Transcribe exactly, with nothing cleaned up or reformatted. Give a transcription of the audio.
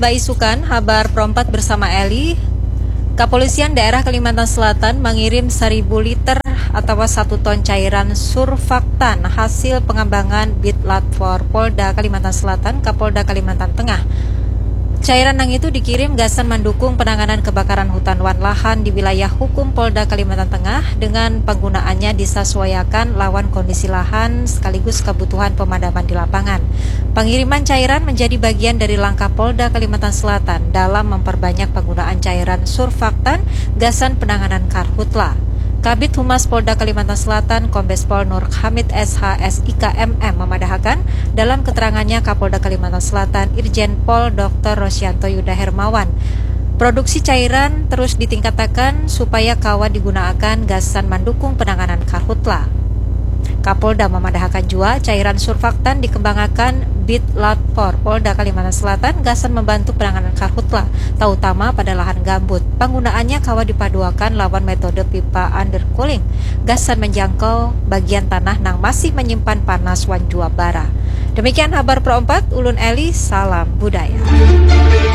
Baisukan, Habar Perempat bersama Eli. Kepolisian daerah Kalimantan Selatan mengirim seribu liter atau satu ton cairan surfaktan hasil pengembangan Bitlatfor Polda Kalimantan Selatan ke Polda Kalimantan Tengah. Cairan yang itu dikirim gasan mendukung penanganan kebakaran hutan wan lahan di wilayah hukum Polda Kalimantan Tengah dengan penggunaannya disesuaikan lawan kondisi lahan sekaligus kebutuhan pemadaman di lapangan. Pengiriman cairan menjadi bagian dari langkah Polda Kalimantan Selatan dalam memperbanyak penggunaan cairan surfaktan gasan penanganan karhutla. Kabid Humas Polda Kalimantan Selatan Kombes Pol Nur Hamid S H S I K M M memadahkan dalam keterangannya Kapolda Kalimantan Selatan Irjen Pol Doktor Rosyanto Yuda Hermawan. Produksi cairan terus ditingkatkan supaya kawat digunakan gasan mendukung penanganan karhutla. Kapolda memadahkan jua cairan surfaktan dikembangkan Bitlatfor Polda Kalimantan Selatan gasan membantu penanganan karhutla, terutama pada lahan gambut. Penggunaannya kawat dipaduakan lawan metode pipa undercooling, gasan menjangkau bagian tanah yang masih menyimpan panas wan jua bara. Demikian Habar Perempat, Ulun Eli, salam budaya.